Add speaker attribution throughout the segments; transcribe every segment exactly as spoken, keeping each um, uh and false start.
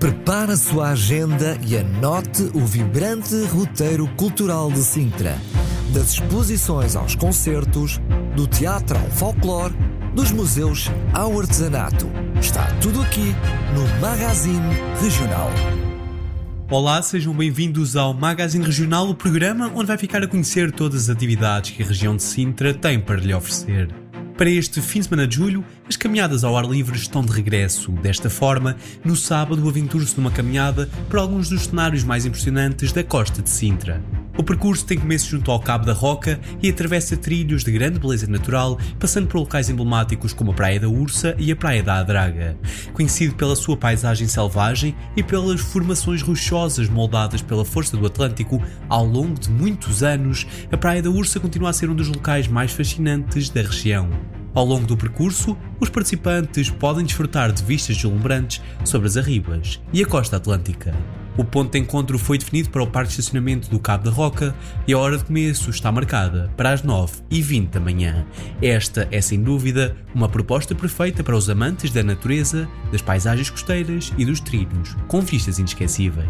Speaker 1: Prepare a sua agenda e anote o vibrante roteiro cultural de Sintra. Das exposições aos concertos, do teatro ao folclore, dos museus ao artesanato. Está tudo aqui no Magazine Regional.
Speaker 2: Olá, sejam bem-vindos ao Magazine Regional, o programa onde vai ficar a conhecer todas as atividades que a região de Sintra tem para lhe oferecer. Para este fim de semana de julho, as caminhadas ao ar livre estão de regresso. Desta forma, no sábado aventure-se numa caminhada por alguns dos cenários mais impressionantes da costa de Sintra. O percurso tem começo junto ao Cabo da Roca e atravessa trilhos de grande beleza natural, passando por locais emblemáticos como a Praia da Ursa e a Praia da Adraga. Conhecido pela sua paisagem selvagem e pelas formações rochosas moldadas pela força do Atlântico ao longo de muitos anos, a Praia da Ursa continua a ser um dos locais mais fascinantes da região. Ao longo do percurso, os participantes podem desfrutar de vistas deslumbrantes sobre as Arribas e a costa atlântica. O ponto de encontro foi definido para o parque de estacionamento do Cabo da Roca e a hora de começo está marcada para as nove e vinte da manhã. Esta é, sem dúvida, uma proposta perfeita para os amantes da natureza, das paisagens costeiras e dos trilhos, com vistas inesquecíveis.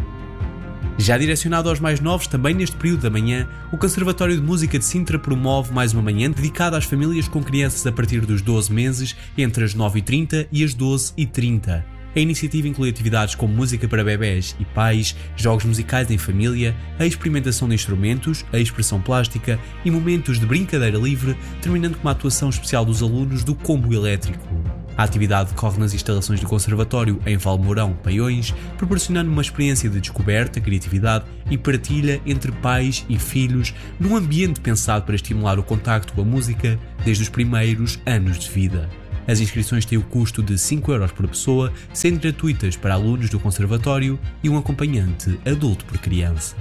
Speaker 2: Já direcionado aos mais novos, também neste período da manhã, o Conservatório de Música de Sintra promove mais uma manhã dedicada às famílias com crianças a partir dos doze meses, entre as nove e trinta e as doze e trinta. A iniciativa inclui atividades como música para bebés e pais, jogos musicais em família, a experimentação de instrumentos, a expressão plástica e momentos de brincadeira livre, terminando com uma atuação especial dos alunos do combo elétrico. A atividade decorre nas instalações do Conservatório em Valmourão, Paiões, proporcionando uma experiência de descoberta, criatividade e partilha entre pais e filhos num ambiente pensado para estimular o contacto com a música desde os primeiros anos de vida. As inscrições têm o custo de cinco euros por pessoa, sendo gratuitas para alunos do Conservatório e um acompanhante adulto por criança.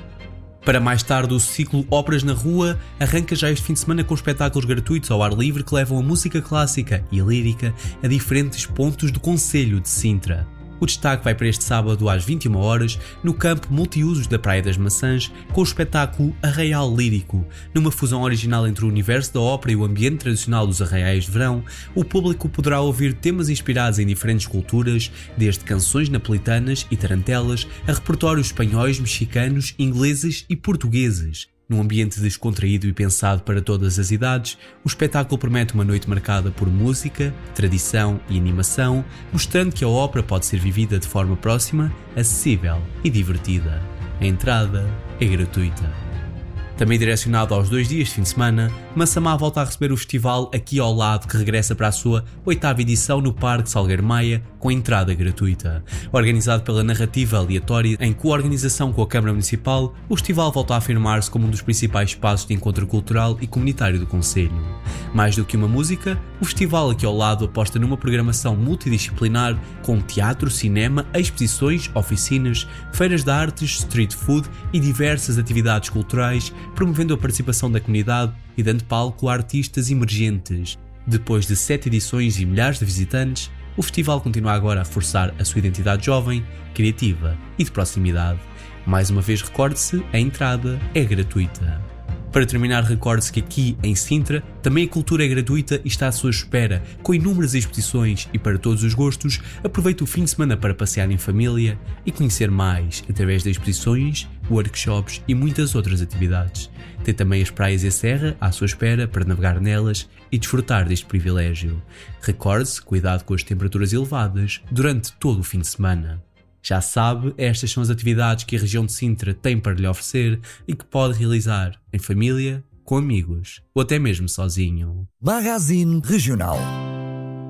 Speaker 2: Para mais tarde, o ciclo Óperas na Rua arranca já este fim de semana com espetáculos gratuitos ao ar livre que levam a música clássica e lírica a diferentes pontos do concelho de Sintra. O destaque vai para este sábado às vinte e uma horas no campo multiusos da Praia das Maçãs com o espetáculo Arraial Lírico. Numa fusão original entre o universo da ópera e o ambiente tradicional dos arraiais de verão, o público poderá ouvir temas inspirados em diferentes culturas, desde canções napolitanas e tarantelas a repertórios espanhóis, mexicanos, ingleses e portugueses. Num ambiente descontraído e pensado para todas as idades, o espetáculo promete uma noite marcada por música, tradição e animação, mostrando que a ópera pode ser vivida de forma próxima, acessível e divertida. A entrada é gratuita. Também direcionado aos dois dias de fim de semana, Massamá volta a receber o festival Aqui ao Lado, que regressa para a sua oitava edição no Parque Salgueiro Maia, com entrada gratuita. Organizado pela Narrativa Aleatória, em coorganização com a Câmara Municipal, o festival volta a afirmar-se como um dos principais espaços de encontro cultural e comunitário do concelho. Mais do que uma música, o festival Aqui ao Lado aposta numa programação multidisciplinar com teatro, cinema, exposições, oficinas, feiras de artes, street food e diversas atividades culturais, promovendo a participação da comunidade e dando palco a artistas emergentes. Depois de sete edições e milhares de visitantes, o festival continua agora a reforçar a sua identidade jovem, criativa e de proximidade. Mais uma vez, recorde-se, a entrada é gratuita. Para terminar, recorde-se que aqui em Sintra também a cultura é gratuita e está à sua espera, com inúmeras exposições e para todos os gostos. Aproveite o fim de semana para passear em família e conhecer mais através de exposições, workshops e muitas outras atividades. Tem também as praias e a serra à sua espera para navegar nelas e desfrutar deste privilégio. Recorde-se, cuidado com as temperaturas elevadas durante todo o fim de semana. Já sabe, estas são as atividades que a região de Sintra tem para lhe oferecer e que pode realizar em família, com amigos ou até mesmo sozinho.
Speaker 1: Magazine Regional.